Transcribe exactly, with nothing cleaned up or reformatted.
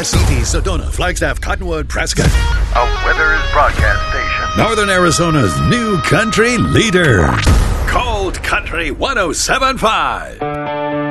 C D, Sedona, Flagstaff, Cottonwood, Prescott. A Withers broadcast station. Northern Arizona's new country leader. Cold Country one oh seven point five.